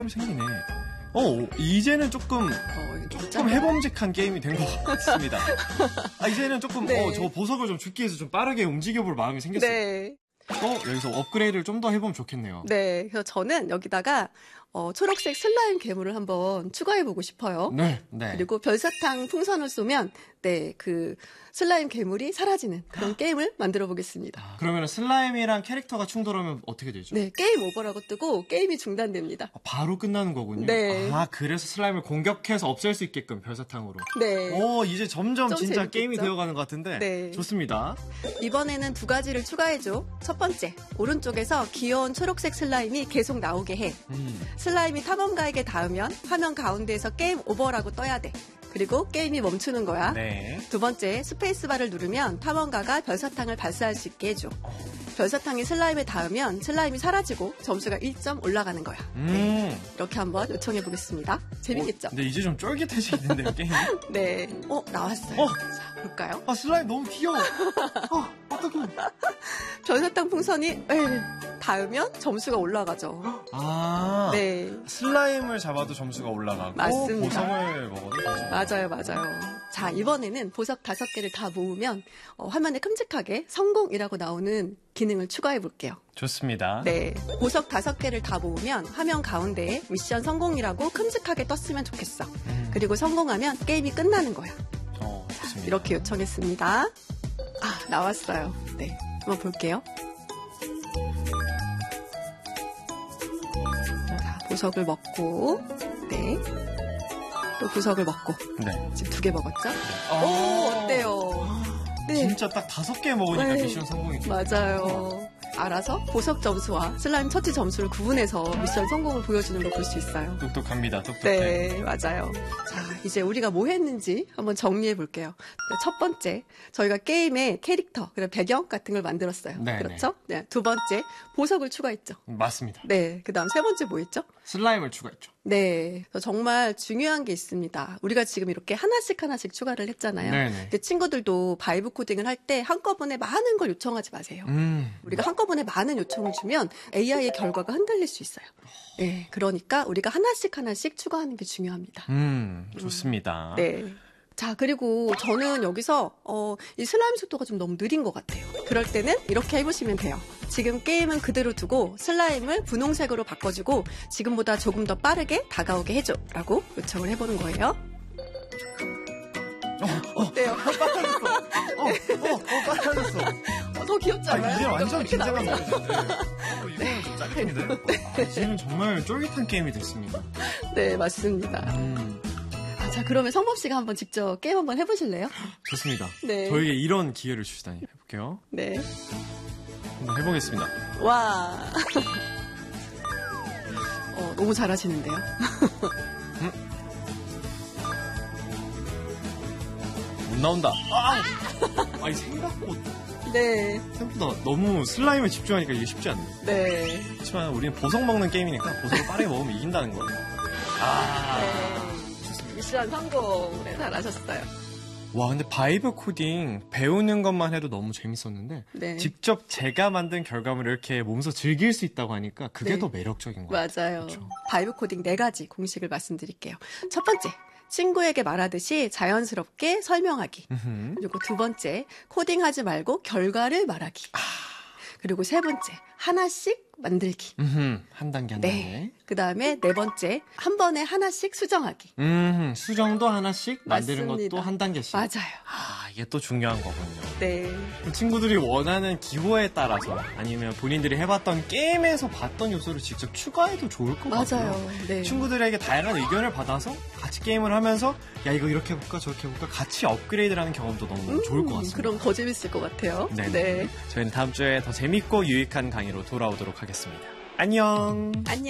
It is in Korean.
생기네. 이제는 조금 해봄직한 게임이 된 것 같습니다. 이제는 조금, 네. 저 보석을 좀 죽기 위해서 좀 빠르게 움직여볼 마음이 생겼어요. 네. 여기서 업그레이드를 좀 더 해보면 좋겠네요. 네. 그래서 저는 여기다가 초록색 슬라임 괴물을 한번 추가해보고 싶어요. 네. 그리고 별사탕 풍선을 쏘면, 그 슬라임 괴물이 사라지는 그런 게임을 만들어 보겠습니다. 그러면 슬라임이랑 캐릭터가 충돌하면 어떻게 되죠? 네. 게임 오버라고 뜨고 게임이 중단됩니다. 바로 끝나는 거군요. 네. 그래서 슬라임을 공격해서 없앨 수 있게끔 별사탕으로. 네. 이제 점점 진짜 재밌겠죠? 게임이 되어가는 것 같은데. 네. 좋습니다. 이번에는 2가지를 추가해줘. 첫 번째, 오른쪽에서 귀여운 초록색 슬라임이 계속 나오게 해. 슬라임이 탐험가에게 닿으면 화면 가운데에서 게임 오버라고 떠야 돼. 그리고 게임이 멈추는 거야. 네. 두 번째, 스페이스바를 누르면 탐험가가 별사탕을 발사할 수 있게 해줘. 별사탕이 슬라임에 닿으면 슬라임이 사라지고 점수가 1점 올라가는 거야. 네. 이렇게 한번 요청해 보겠습니다. 재밌겠죠? 근데 이제 좀 쫄깃해지는데요, 게임이? 네. 나왔어요. 자, 볼까요? 슬라임 너무 귀여워. 어떡해. 별사탕 풍선이 닿으면 점수가 올라가죠. 네. 슬라임을 잡아도 점수가 올라가고 맞습니다. 보석을 먹어도 점수가 맞아요. 자, 이번에는 보석 5개를 다 모으면 화면에 큼직하게 성공이라고 나오는 기능을 추가해 볼게요. 좋습니다. 네. 보석 5개를 다 모으면 화면 가운데에 미션 성공이라고 큼직하게 떴으면 좋겠어. 그리고 성공하면 게임이 끝나는 거야. 좋습니다. 이렇게 요청했습니다. 나왔어요. 네. 한번 볼게요. 자, 보석을 먹고, 네. 또 보석을 먹고. 네. 지금 2개 먹었죠? 어때요? 네. 진짜 딱 5개 먹으니까 네. 미션 성공이죠. 맞아요. 알아서 보석 점수와 슬라임 처치 점수를 구분해서 미션 성공을 보여주는 걸 볼 수 있어요. 똑똑합니다. 똑똑해. 네, 맞아요. 자, 이제 우리가 뭐 했는지 한번 정리해 볼게요. 첫 번째, 저희가 게임에 캐릭터, 그리고 배경 같은 걸 만들었어요. 네, 그렇죠? 네. 두 번째, 보석을 추가했죠. 맞습니다. 네. 그 다음 세 번째 뭐 했죠? 슬라임을 추가했죠. 네. 정말 중요한 게 있습니다. 우리가 지금 이렇게 하나씩 추가를 했잖아요. 네네. 근데 친구들도 바이브 코딩을 할 때 한꺼번에 많은 걸 요청하지 마세요. 우리가 한꺼번에 많은 요청을 주면 AI의 결과가 흔들릴 수 있어요. 네. 그러니까 우리가 하나씩 추가하는 게 중요합니다. 좋습니다. 네. 자, 그리고 저는 여기서 이 슬라임 속도가 좀 너무 느린 것 같아요. 그럴 때는 이렇게 해보시면 돼요. 지금 게임은 그대로 두고 슬라임을 분홍색으로 바꿔주고 지금보다 조금 더 빠르게 다가오게 해줘 라고 요청을 해보는 거예요. 어때요? 빨라졌어. 더 귀엽지 않아요? 이제 완전 이렇게 긴장감 나오면. 나는데. 이거는 좀 짜릿한데? 이제는 정말 쫄깃한 게임이 됐습니다. 네, 맞습니다. 자, 그러면 성범 씨가 한번 직접 게임 한번 해보실래요? 좋습니다. 네. 저에게 이런 기회를 주시다니 해볼게요. 네. 한번 해보겠습니다. 와. 너무 잘하시는데요. 못 나온다. 아니 생각보다 너무 슬라임에 집중하니까 이게 쉽지 않네. 네. 그렇지만 우리는 보석 먹는 게임이니까 보석을 빠르게 먹으면 이긴다는 거예요. 네. 미션 성공. 네, 잘하셨어요. 와, 근데 바이브 코딩 배우는 것만 해도 너무 재밌었는데 네. 직접 제가 만든 결과물을 이렇게 몸소 즐길 수 있다고 하니까 그게 네. 더 매력적인 것 같아요. 맞아요. 그렇죠? 바이브 코딩 4가지 공식을 말씀드릴게요. 첫 번째, 친구에게 말하듯이 자연스럽게 설명하기. 그리고 두 번째, 코딩하지 말고 결과를 말하기. 그리고 세 번째, 하나씩 만들기. 한 단계 한 네. 단계. 그 다음에 네 번째, 한 번에 하나씩 수정하기. 수정도 하나씩 만드는 맞습니다. 것도 한 단계씩. 맞아요. 이게 또 중요한 거군요. 네. 친구들이 원하는 기호에 따라서 아니면 본인들이 해봤던 게임에서 봤던 요소를 직접 추가해도 좋을 것 같아요. 맞아요. 네. 친구들에게 다양한 의견을 받아서 같이 게임을 하면서 야 이거 이렇게 해볼까 저렇게 해볼까 같이 업그레이드라는 경험도 너무 좋을 것 같습니다. 그럼 더 재밌을 것 같아요. 네. 저희는 다음 주에 더 재밌고 유익한 강의로 돌아오도록 하겠습니다. 안녕. 안녕.